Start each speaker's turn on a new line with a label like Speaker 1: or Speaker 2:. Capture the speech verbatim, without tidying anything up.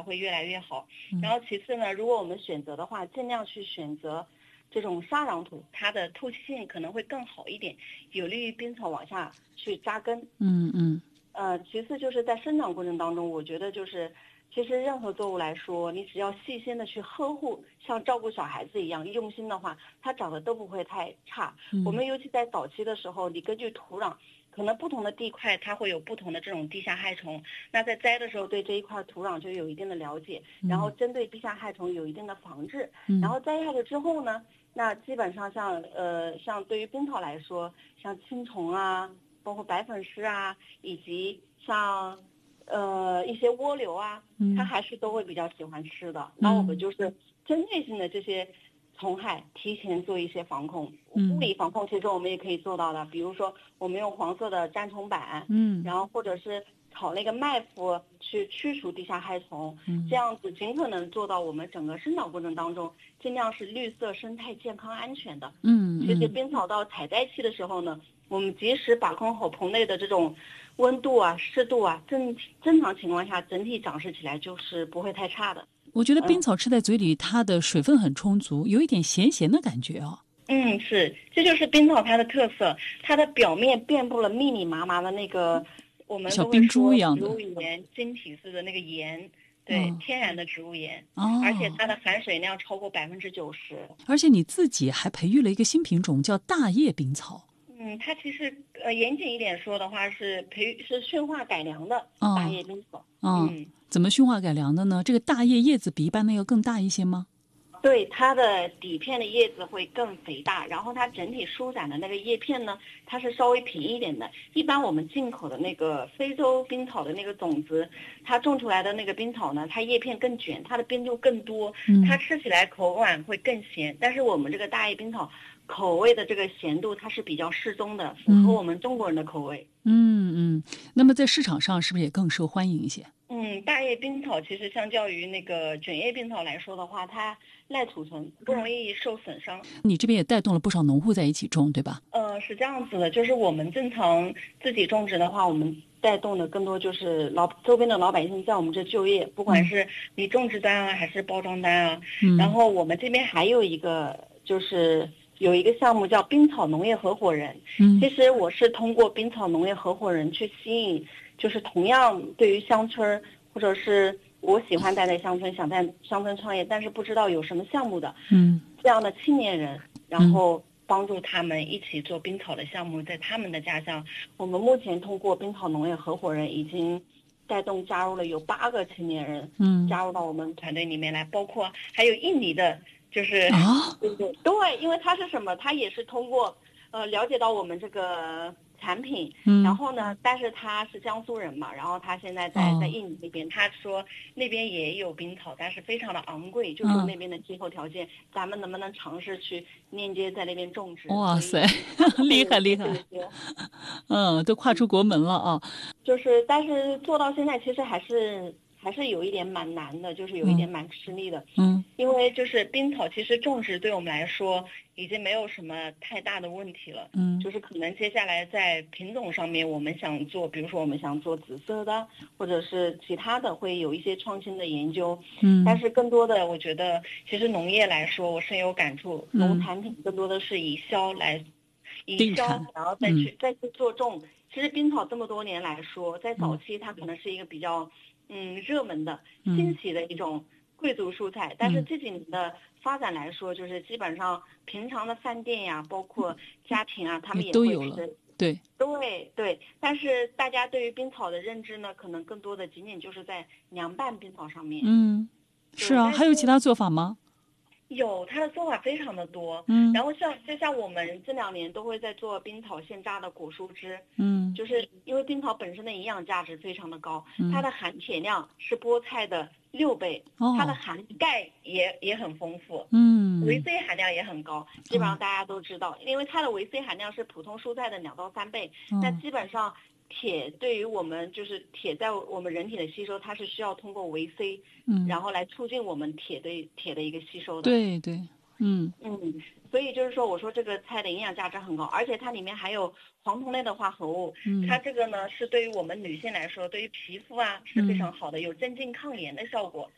Speaker 1: 会越来越好。
Speaker 2: 嗯、
Speaker 1: 然后其次呢，如果我们选择的话，尽量去选择这种沙壤土，它的透气性可能会更好一点，有利于冰草往下去扎根。
Speaker 2: 嗯嗯。
Speaker 1: 呃，其次就是在生长过程当中，我觉得就是其实任何作物来说，你只要细心的去呵护，像照顾小孩子一样用心的话，它长得都不会太差。
Speaker 2: 嗯、
Speaker 1: 我们尤其在早期的时候，你根据土壤，可能不同的地块它会有不同的这种地下害虫，那在栽的时候对这一块土壤就有一定的了解，然后针对地下害虫有一定的防治，
Speaker 2: 嗯、
Speaker 1: 然后栽下去之后呢，那基本上像呃像对于冰草来说，像青虫啊，包括白粉虱啊，以及像呃一些蜗牛啊，它还是都会比较喜欢吃的。那、嗯、我们就是针对性的这些虫害提前做一些防控。
Speaker 2: 嗯、
Speaker 1: 物理防控其实我们也可以做到的，比如说我们用黄色的粘虫板，
Speaker 2: 嗯，
Speaker 1: 然后或者是炒那个麦麸去驱除地下害虫，
Speaker 2: 嗯，
Speaker 1: 这样子尽可能做到我们整个生长过程当中尽量是绿色、生态、健康、安全的。
Speaker 2: 嗯，
Speaker 1: 其实冰草到采摘期的时候呢，我们及时把控好棚内的这种温度啊、湿度啊，正正常情况下整体长势起来就是不会太差的。
Speaker 2: 我觉得冰草吃在嘴里，它的水分很充足，有一点咸咸的感觉哦。
Speaker 1: 嗯，是，这就是冰草它的特色，它的表面遍布了密密麻麻的那个，我们都会说植物盐、晶体式的那个盐，对，
Speaker 2: 哦、
Speaker 1: 天然的植物盐，
Speaker 2: 哦，
Speaker 1: 而且它的含水量超过百分之九十。
Speaker 2: 而且你自己还培育了一个新品种，叫大叶冰草。
Speaker 1: 嗯，它其实呃严谨一点说的话是培育是驯化改良的大叶冰草。
Speaker 2: 哦、嗯，怎么驯化改良的呢？这个大叶叶子比一般的要更大一些吗？
Speaker 1: 对，它的底片的叶子会更肥大，然后它整体舒展的那个叶片呢，它是稍微平一点的。一般我们进口的那个非洲冰草的那个种子，它种出来的那个冰草呢，它叶片更卷，它的边度更多，它吃起来口感会更咸。但是我们这个大叶冰草口味的这个咸度，它是比较适中的，符合我们中国人的口味。
Speaker 2: 嗯嗯，那么在市场上是不是也更受欢迎一些？
Speaker 1: 嗯，大叶冰草其实相较于那个卷叶冰草来说的话，它耐储存，不容易受损伤。
Speaker 2: 你这边也带动了不少农户在一起种，对吧？
Speaker 1: 呃，是这样子的，就是我们正常自己种植的话，我们带动的更多就是老周边的老百姓在我们这就业，不管是你种植单啊，还是包装单啊。嗯、然后我们这边还有一个就是有一个项目叫冰草农业合伙人。嗯，其实我是通过冰草农业合伙人去吸引。就是同样对于乡村，或者是我喜欢待在乡村，想在乡村创业，但是不知道有什么项目的，嗯，这样的青年人，然后帮助他们一起做冰草的项目，在他们的家乡。我们目前通过冰草农业合伙人已经带动加入了有八个青年人，嗯，加入到我们团队里面来，包括还有印尼的，就是啊，对对对，因为他是什么，他也是通过呃了解到我们这个。产品，嗯，然后呢？但是他是江苏人嘛，然后他现在在、哦、在印尼那边，他说那边也有冰草，但是非常的昂贵，就说那边的气候条件，嗯、咱们能不能尝试去链接在那边种植？
Speaker 2: 哇塞，厉害厉害！嗯，都跨出国门了啊！
Speaker 1: 就是，但是做到现在，其实还是还是有一点蛮难的，就是有一点蛮吃力的。嗯，因为就是冰草，其实种植对我们来说已经没有什么太大的问题了。嗯，就是可能接下来在品种上面，我们想做，比如说我们想做紫色的，或者是其他的，会有一些创新的研究。嗯，但是更多的，我觉得其实农业来说，我深有感触，嗯、农产品更多的是以销来，以销，然后再去、嗯、再去做种。其实冰草这么多年来说，在早期它可能是一个比较嗯热门的、新奇的一种贵族蔬菜，嗯、但是这几年的发展来说，就是基本上平常的饭店呀，包括家庭啊，他们也会吃。
Speaker 2: 对
Speaker 1: 对对，但是大家对于冰草的认知呢，可能更多的仅仅就是在凉拌冰草上面。
Speaker 2: 嗯，是啊，还有其他做法吗？
Speaker 1: 有，它的做法非常的多，嗯，然后像就像我们这两年都会在做冰草现榨的果蔬汁，嗯，就是因为冰草本身的营养价值非常的高，嗯、它的含铁量是菠菜的六倍，哦、它的含钙也也很丰富，嗯，维 C 含量也很高，基本上大家都知道，嗯、因为它的维 C 含量是普通蔬菜的两到三倍，嗯、那基本上。铁对于我们就是铁在我们人体的吸收，它是需要通过维 C，嗯，然后来促进我们铁对铁的一个吸收的。
Speaker 2: 对对，嗯
Speaker 1: 嗯，所以就是说，我说这个菜的营养价值很高，而且它里面还有黄酮类的化合物，嗯，它这个呢是对于我们女性来说，对于皮肤啊是非常好的，嗯、有镇静抗炎的效果。